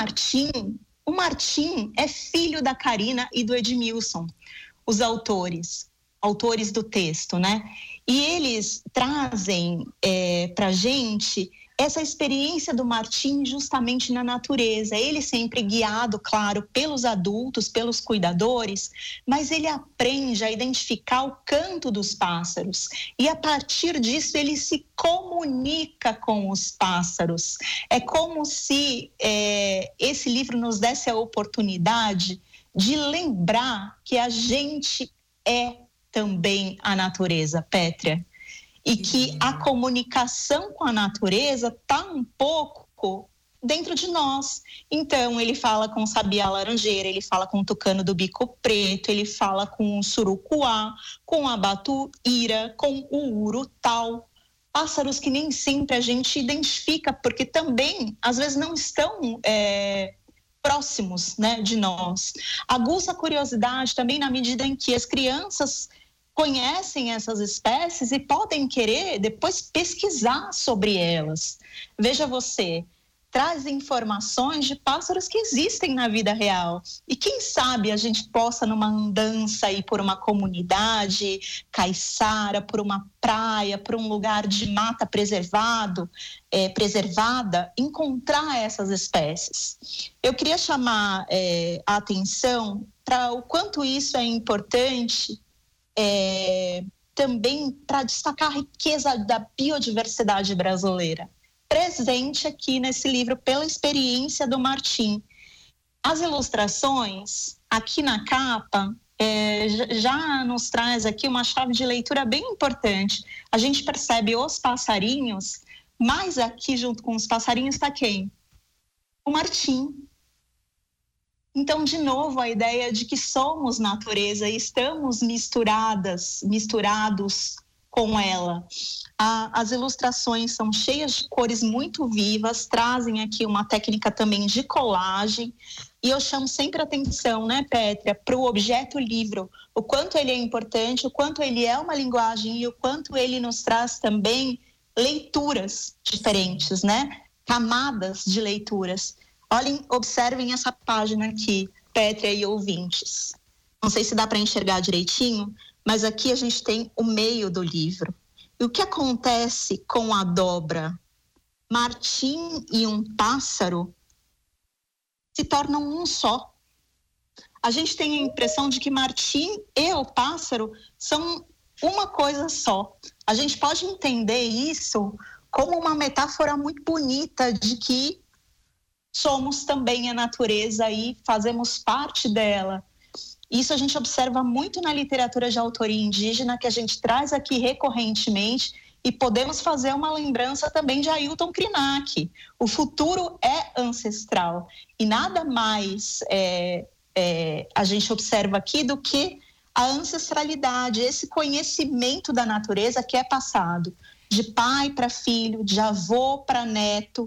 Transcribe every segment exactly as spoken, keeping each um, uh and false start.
Martim, o Martim é filho da Karina e do Edmilson, os autores, autores do texto, né? E eles trazem é, para a gente essa experiência do Martim justamente na natureza. Ele sempre guiado, claro, pelos adultos, pelos cuidadores, mas ele aprende a identificar o canto dos pássaros. E a partir disso ele se comunica com os pássaros. É como se é, esse livro nos desse a oportunidade de lembrar que a gente é também a natureza, Pétria. E que a comunicação com a natureza está um pouco dentro de nós. Então, ele fala com o sabiá laranjeira, ele fala com o tucano do bico preto, ele fala com o surucuá, com a batuíra, com o urutau. Pássaros que nem sempre a gente identifica, porque também, às vezes, não estão é, próximos, né, de nós. Aguça a curiosidade também na medida em que as crianças conhecem essas espécies e podem querer depois pesquisar sobre elas. Veja você, traz informações de pássaros que existem na vida real. E quem sabe a gente possa, numa andança ir por uma comunidade caiçara, por uma praia, por um lugar de mata preservado, é, preservada, encontrar essas espécies. Eu queria chamar é, a atenção para o quanto isso é importante É, também para destacar a riqueza da biodiversidade brasileira, presente aqui nesse livro pela experiência do Martim. As ilustrações, aqui na capa, é, já nos traz aqui uma chave de leitura bem importante. A gente percebe os passarinhos, mas aqui junto com os passarinhos está quem? O Martim. Então, de novo, a ideia de que somos natureza e estamos misturadas, misturados com ela. A, as ilustrações são cheias de cores muito vivas, trazem aqui uma técnica também de colagem. E eu chamo sempre atenção, né, Pétria, para o objeto livro, o quanto ele é importante, o quanto ele é uma linguagem e o quanto ele nos traz também leituras diferentes, né? Camadas de leituras. Olhem, observem essa página aqui, Pétria e ouvintes. Não sei se dá para enxergar direitinho, mas aqui a gente tem o meio do livro. E o que acontece com a dobra? Martim e um pássaro se tornam um só. A gente tem a impressão de que Martim e o pássaro são uma coisa só. A gente pode entender isso como uma metáfora muito bonita de que somos também a natureza e fazemos parte dela. Isso a gente observa muito na literatura de autoria indígena, que a gente traz aqui recorrentemente, e podemos fazer uma lembrança também de Ailton Krenak. O futuro é ancestral, e nada mais é, é, a gente observa aqui do que a ancestralidade, esse conhecimento da natureza que é passado de pai para filho, de avô para neto,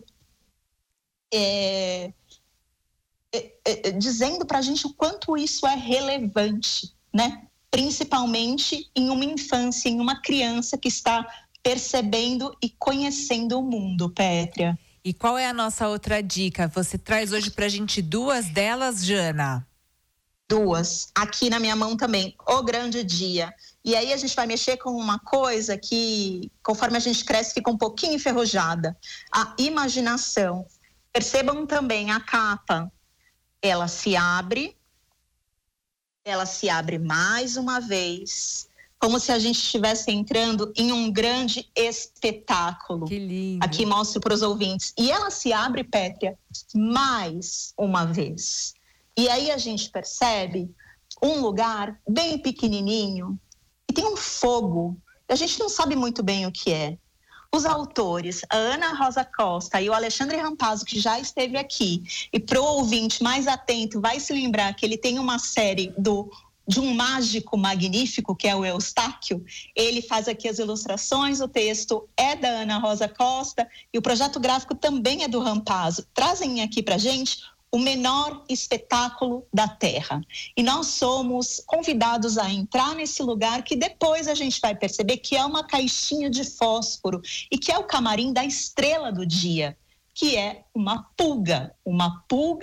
É, é, é, dizendo para a gente o quanto isso é relevante, né? Principalmente em uma infância, em uma criança que está percebendo e conhecendo o mundo, Pétria. E qual é a nossa outra dica? Você traz hoje para a gente duas delas, Jana? Duas. Aqui na minha mão também, O Grande Dia. E aí a gente vai mexer com uma coisa que, conforme a gente cresce, fica um pouquinho enferrujada. A imaginação. Percebam também a capa, ela se abre, ela se abre mais uma vez, como se a gente estivesse entrando em um grande espetáculo. Que lindo. Aqui mostro para os ouvintes. E ela se abre, Pétria, mais uma vez. E aí a gente percebe um lugar bem pequenininho e tem um fogo. A gente não sabe muito bem o que é. Os autores, a Ana Rosa Costa e o Alexandre Rampazzo, que já esteve aqui, e para o ouvinte mais atento vai se lembrar que ele tem uma série do, de um mágico magnífico, que é o Eustáquio. Ele faz aqui as ilustrações, o texto é da Ana Rosa Costa e o projeto gráfico também é do Rampazzo. Trazem aqui para a gente o menor espetáculo da Terra. E nós somos convidados a entrar nesse lugar que depois a gente vai perceber que é uma caixinha de fósforo e que é o camarim da estrela do dia, que é uma pulga, uma pulga